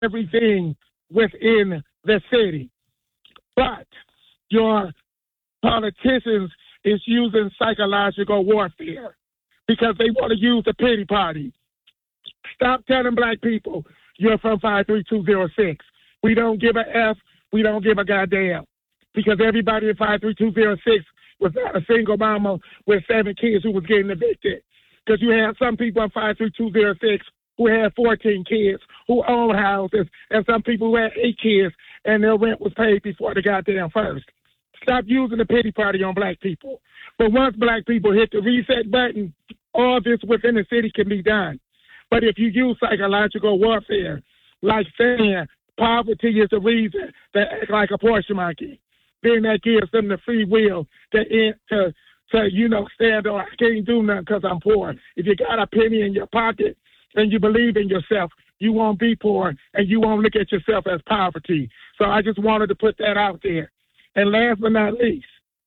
everything within the city. But your politicians is using psychological warfare because they want to use the pity party. Stop telling black people you're from 53206. We don't give a F. We don't give a goddamn. Because everybody in 53206 was not a single mama with 7 kids who was getting evicted. Because you have some people in 53206 who had 14 kids, who own houses, and some people who had 8 kids, and their rent was paid before the goddamn first. Stop using the pity party on black people. But once black people hit the reset button, all this within the city can be done. But if you use psychological warfare, like saying poverty is the reason they act like a Porsche monkey, then that gives them the free will to stand on, I can't do nothing because I'm poor. If you got a penny in your pocket and you believe in yourself, you won't be poor and you won't look at yourself as poverty. So I just wanted to put that out there. And last but not least,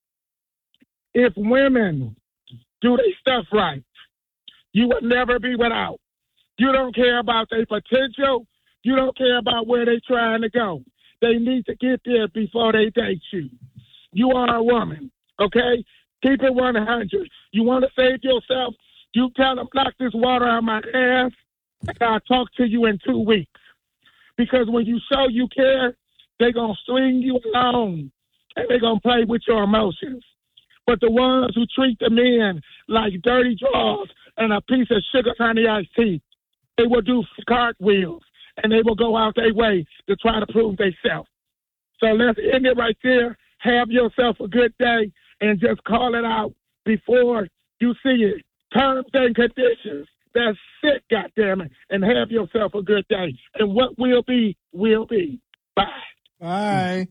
if women do their stuff right, you would never be without. You don't care about their potential. You don't care about where they're trying to go. They need to get there before they date you. You are a woman, okay? Keep it 100. You want to save yourself? You tell them, knock this water out my ass, and I'll talk to you in 2 weeks. Because when you show you care, they're going to string you along, and they're going to play with your emotions. But the ones who treat the men like dirty drawers and a piece of sugar honey iced tea, they will do cartwheels, and they will go out their way to try to prove themselves. So let's end it right there. Have yourself a good day, and just call it out before you see it. Terms and conditions. That's it, goddammit. And have yourself a good day. And what will be, will be. Bye. Bye.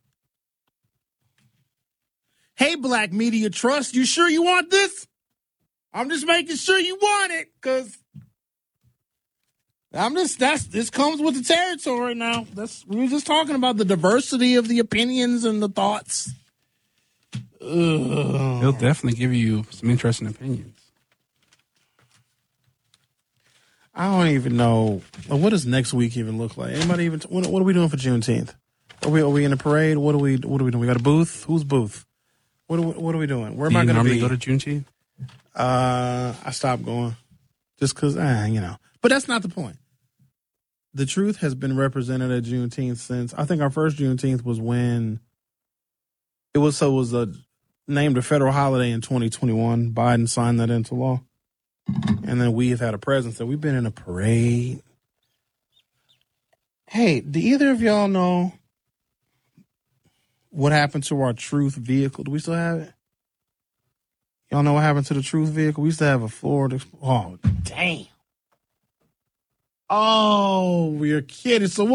Hey, Black Media Trust, you sure you want this? I'm just making sure you want it, because this comes with the territory now. We were just talking about the diversity of the opinions and the thoughts. He'll definitely give you some interesting opinions. I don't even know. What does next week even look like? Anybody even? What are we doing for Juneteenth? Are we in a parade? What are we doing? We got a booth? Whose booth? What are we doing? Where am I going to be? Do you normally go to Juneteenth? I stopped going just because, But that's not the point. The truth has been represented at Juneteenth since, I think our first Juneteenth was when it was named a federal holiday in 2021. Biden signed that into law. And then we have had a presence. So we've been in a parade. Hey, do either of y'all know what happened to our Truth vehicle? Do we still have it? Y'all know what happened to the Truth vehicle? We used to have a Ford. Oh, damn. Oh, you're kidding. So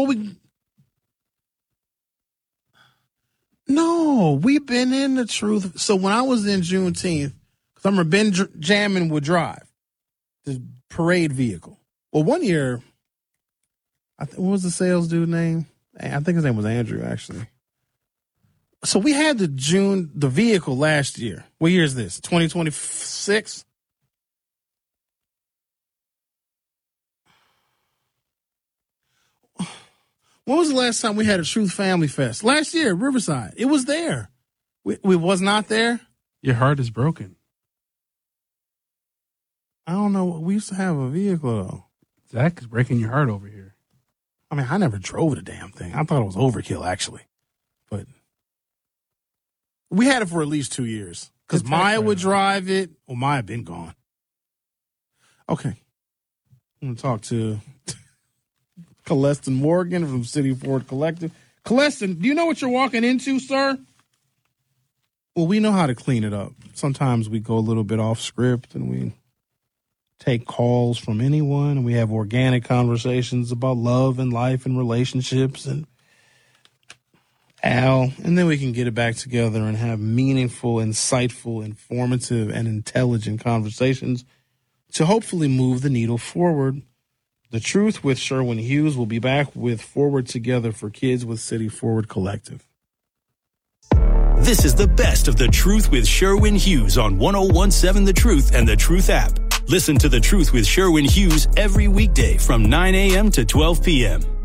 No, we've been in the Truth. So when I was in Juneteenth, because I remember Ben Jamin would drive the parade vehicle. Well, one year, what was the sales dude name? I think his name was Andrew, actually. So we had the vehicle last year. What year is this? 2026? When was the last time we had a Truth Family Fest? Last year, Riverside. It was there. We was not there. Your heart is broken. I don't know. We used to have a vehicle, though. Zach is breaking your heart over here. I mean, I never drove the damn thing. I thought it was overkill, actually. But we had it for at least 2 years. Because Maya would drive it. Well, Maya had been gone. Okay. I'm going to talk to Coleston Morgan from City Ford Collective. Coleston, do you know what you're walking into, sir? Well, we know how to clean it up. Sometimes we go a little bit off script and we take calls from anyone and we have organic conversations about love and life and relationships and Al, and then we can get it back together and have meaningful, insightful, informative, and intelligent conversations to hopefully move the needle forward. The Truth with Sherwin Hughes will be back with Forward Together for Kids with City Forward Collective. This is the best of The Truth with Sherwin Hughes on 101.7 The Truth and The Truth app. Listen to The Truth with Sherwin Hughes every weekday from 9 a.m. to 12 p.m.